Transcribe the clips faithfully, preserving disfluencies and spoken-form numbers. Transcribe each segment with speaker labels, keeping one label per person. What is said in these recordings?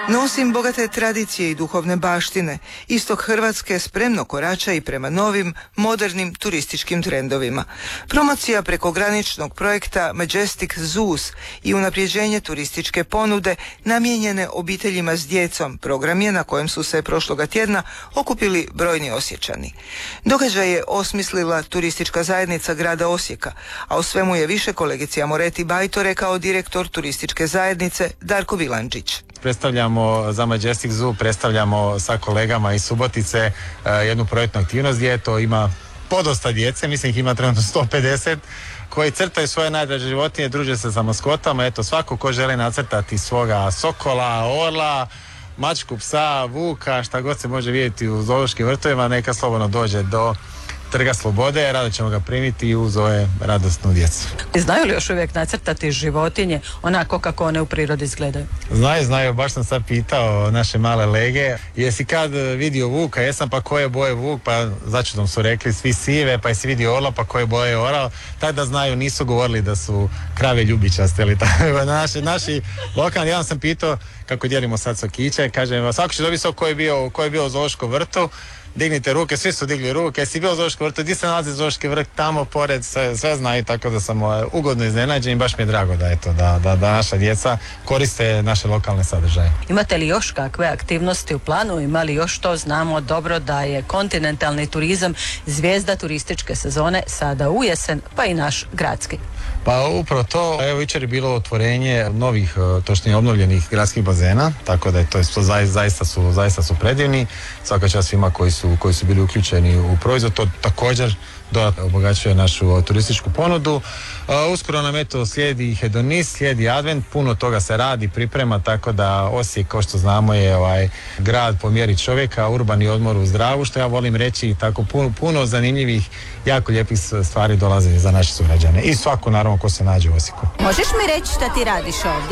Speaker 1: Nosim bogate tradicije i duhovne baštine. Istok Hrvatske spremno korača i prema novim, modernim turističkim trendovima. Promocija prekograničnog projekta Majestic Zoos i unapređenje turističke ponude namijenjene obiteljima s djecom program je na kojem su se prošloga tjedna okupili brojni Osječani. Događaj je osmislila turistička zajednica grada Osijeka, a o svemu je više kolegici Amoreti Bajto rekao direktor turističke zajednice Darko Vilandžić.
Speaker 2: Predstavljamo za Majestic Zoo, predstavljamo sa kolegama iz Subotice jednu projektnu aktivnost gdje to ima podosta djece, mislim ih ima trenutno sto pedeset, koji crtaju svoje najdraže životinje, druže se sa maskotama. Eto, svako ko želi nacrtati svoga sokola, orla, mačku, psa, vuka, šta god se može vidjeti u zoološkim vrtovima, neka slobodno dođe do Trga Slobode, rado ćemo ga primiti uz ove radosnu djecu.
Speaker 3: Znaju li još uvijek nacrtati životinje onako kako one u prirodi izgledaju?
Speaker 2: Znaju, znaju, baš sam sad pitao naše male lege, jesi kad vidio vuka, jesam, pa koje boje vuk, pa začudom su rekli svi sive, pa jesi vidio orla, pa koje boje orao, tako da znaju, nisu govorili da su krave ljubičaste ili tako. Naši, naši lokalni, ja sam pitao kako dijelimo sad sokiće, kažem, svako će dobiti sok koji je bio, koji je bio u zoološkom vrtu, dignite ruke, svi su digli ruke, jesi bio u zoološkom vrtu, gdje se nalazi zoološki vrt, tamo pored, sve, sve znaju, tako da sam uh, ugodno iznenađen i baš mi je drago da, eto, da, da, da naša djeca koriste naše lokalne sadržaje.
Speaker 3: Imate li još kakve aktivnosti u planu? Ima li još to? Znamo dobro da je kontinentalni turizam zvijezda turističke sezone sada u jesen, pa i naš gradski.
Speaker 2: Pa upravo to, evo jučer je bilo otvorenje novih, točnije obnovljenih gradskih bazena, tako da je to, to zaista, zaista su, zaista su predivni. Svaka čast svima koji su, koji su bili uključeni u proizvod, to također dodatno obogaćuje našu turističku ponudu. Uh, uskoro nam eto slijedi hedonist, slijedi advent, puno toga se radi, priprema, tako da Osijek, kao što znamo, je ovaj grad po mjeri čovjeka, urbani odmor u zdravu, što ja volim reći, tako puno, puno zanimljivih, jako lijepih stvari dolaze za naše sugrađane i svaku naravno ko se nađe u Osijeku.
Speaker 3: Možeš mi reći šta ti radiš ovdje?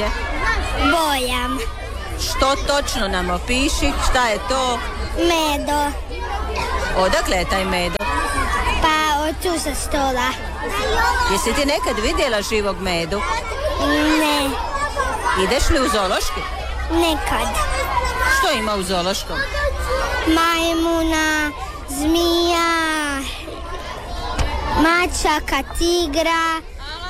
Speaker 4: Bojam.
Speaker 3: Što točno nam opiši, šta je to?
Speaker 4: Medo.
Speaker 3: Odakle je taj medo?
Speaker 4: Pa od tu sa stola.
Speaker 3: Jesi ti nekad vidjela živog medu?
Speaker 4: Ne.
Speaker 3: Ideš li u zoološki?
Speaker 4: Nekad.
Speaker 3: Što ima u zoološkom?
Speaker 4: Majmuna, zmija, mačaka, tigra,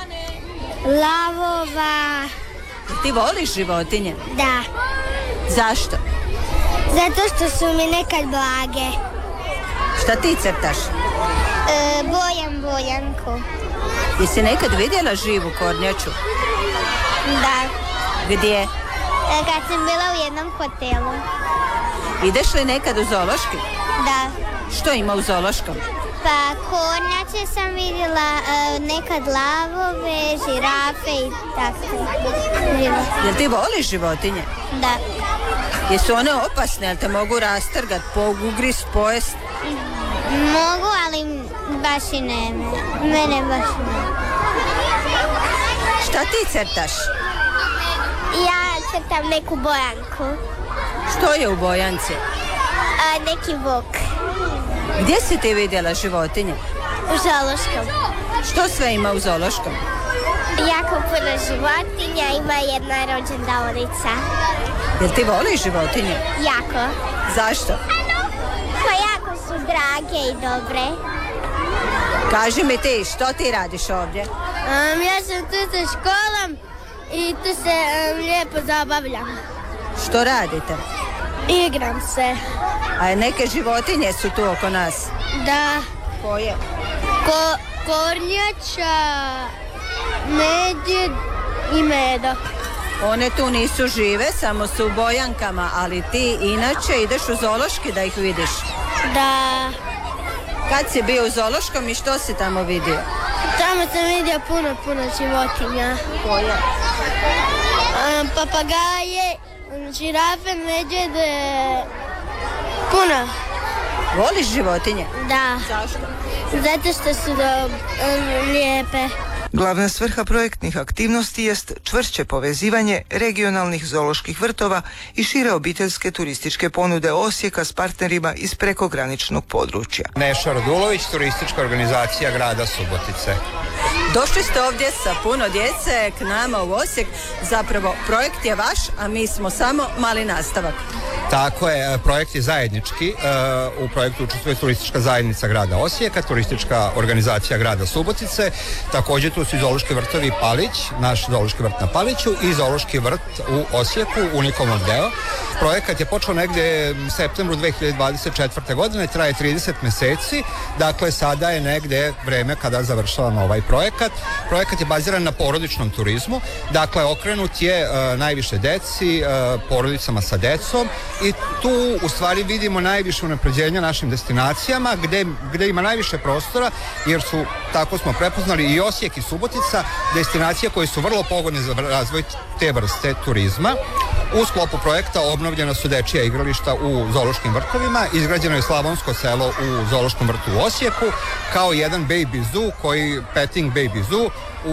Speaker 4: lavova.
Speaker 3: Ti voliš životinje?
Speaker 4: Da.
Speaker 3: Zašto?
Speaker 4: Zato što su mi nekad blage.
Speaker 3: Šta ti crtaš?
Speaker 4: E, bojam bojanku.
Speaker 3: Jesi nekad vidjela živu kornjaču?
Speaker 4: Da.
Speaker 3: Gdje?
Speaker 4: E, kad sam bila u jednom hotelu.
Speaker 3: Ideš li nekad u zoološki?
Speaker 4: Da.
Speaker 3: Što ima u zoološkom?
Speaker 4: Pa kornjače sam vidjela, e, nekad lavove, žirafe i tako.
Speaker 3: Jel ti voliš životinje?
Speaker 4: Da.
Speaker 3: Jesu one opasne, jel te mogu rastrgat, pogugris, pojest?
Speaker 4: Mogu, ali baš i ne. Mene baš ne.
Speaker 3: Šta ti crtaš?
Speaker 4: Ja crtam neku bojanku.
Speaker 3: Što je u bojanci?
Speaker 4: A, neki vuk.
Speaker 3: Gdje si ti vidjela životinje?
Speaker 4: U zoološkom.
Speaker 3: Što sve ima u zoološkom?
Speaker 4: Jako puno životinja, ima jedna rođendavnica.
Speaker 3: Jel ti voliš životinje?
Speaker 4: Jako.
Speaker 3: Zašto?
Speaker 4: Pa jako su drage i dobre.
Speaker 3: Kaži mi ti, što ti radiš ovdje?
Speaker 4: Um, ja sam tu sa školom i tu se um, lijepo zabavljam.
Speaker 3: Što radite?
Speaker 4: Igram se.
Speaker 3: A neke životinje su tu oko nas.
Speaker 4: Da.
Speaker 3: Koje?
Speaker 4: Ko, kornjača, medvjed i medo.
Speaker 3: One tu nisu žive, samo su u bojankama, ali ti inače ideš u zoološki da ih vidiš.
Speaker 4: Da.
Speaker 3: Kad si bio u zoološkom i što si tamo vidio?
Speaker 4: Tamo sam vidio puno, puno životinja.
Speaker 3: Koje?
Speaker 4: Um, papagaje, žirafe, medvjede, puno.
Speaker 3: Voliš životinje?
Speaker 4: Da.
Speaker 3: Zašto?
Speaker 4: Zato što su do, um, lijepe.
Speaker 1: Glavna svrha projektnih aktivnosti jest čvršće povezivanje regionalnih zooloških vrtova i šire obiteljske turističke ponude Osijeka s partnerima iz prekograničnog područja.
Speaker 5: Neša Radulović, turistička organizacija grada Subotice.
Speaker 3: Došli ste ovdje sa puno djece k nama u Osijek. Zapravo projekt je vaš, a mi smo samo mali nastavak.
Speaker 5: Tako je, projekt je zajednički. U projektu učestvuje turistička zajednica grada Osijeka, turistička organizacija grada Subotice. Također tu su i zoološki vrtovi Palić, naš zoološki vrt na Paliću, i zoološki vrt u Osijeku, Unikomov deo. Projekat je počeo negdje u septembru dve hiljade dvadeset četvrte. godine, traje trideset mjeseci, dakle sada je negdje vreme kada završavamo ovaj projekat. Projekat je baziran na porodičnom turizmu, dakle okrenut je uh, najviše deci, uh, porodicama sa decom, i tu u stvari vidimo najviše unapređenja našim destinacijama gdje, gdje ima najviše prostora, jer su, tako smo prepoznali, i Osijek i Subotica destinacije koje su vrlo pogodne za razvoj te vrste turizma. U sklopu projekta obnovljena su dečija igrališta u zoološkim vrtovima, izgrađeno je Slavonsko selo u zoološkom vrtu u Osijeku, kao jedan baby zoo, koji, petting baby zoo u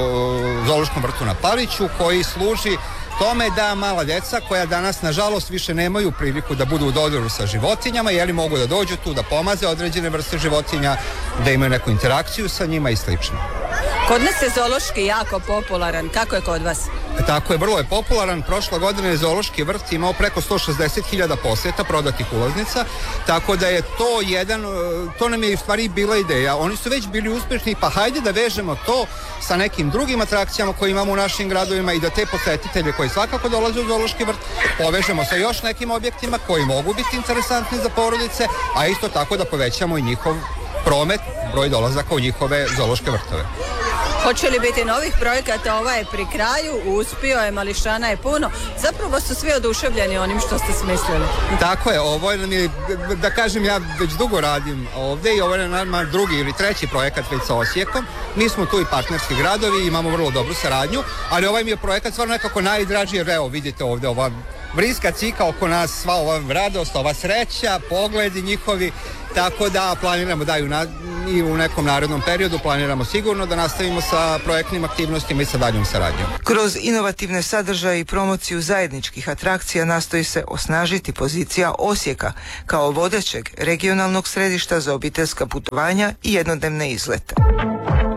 Speaker 5: uh, zoološkom vrtu na Paliću, koji služi tome da mala djeca koja danas nažalost više nemaju priliku da budu u dodiru sa životinjama, jeli mogu da dođu tu da pomaze određene vrste životinja, da imaju neku interakciju sa njima i slično.
Speaker 3: Kod nas je zoološki jako popularan. Kako je kod vas?
Speaker 5: Tako je, vrlo je popularan. Prošle godine je zoološki vrt imao preko sto šezdeset hiljada posjeta prodatih ulaznica, tako da je to jedan, to nam je u stvari bila ideja. Oni su već bili uspješni, pa hajde da vežemo to sa nekim drugim atrakcijama koje imamo u našim gradovima i da te posjetitelje koji svakako dolaze u zoološki vrt povežemo sa još nekim objektima koji mogu biti interesantni za porodice, a isto tako da povećamo i njihov promet, broj dolazaka u njihove zoološke vrtove.
Speaker 3: Hoće li biti novih projekata? Ovaj je pri kraju, uspio je, mališana je puno. Zapravo su svi oduševljeni onim što ste smislili.
Speaker 5: Tako je, ovo je, da kažem, ja već dugo radim ovdje i ovo je naravno drugi ili treći projekat već sa Osijekom. Mi smo tu i partnerski gradovi, imamo vrlo dobru saradnju, ali ovaj mi je projekat stvarno nekako najdraži, jer evo vidite ovdje ova vriska cika oko nas, sva ova radost, ova sreća, pogledi njihovi, tako da planiramo da na, i u nekom narednom periodu planiramo sigurno da nastavimo sa projektnim aktivnostima i sa daljom saradnjom.
Speaker 1: Kroz inovativne sadržaje i promociju zajedničkih atrakcija nastoji se osnažiti pozicija Osijeka kao vodećeg regionalnog središta za obiteljska putovanja i jednodnevne izlete.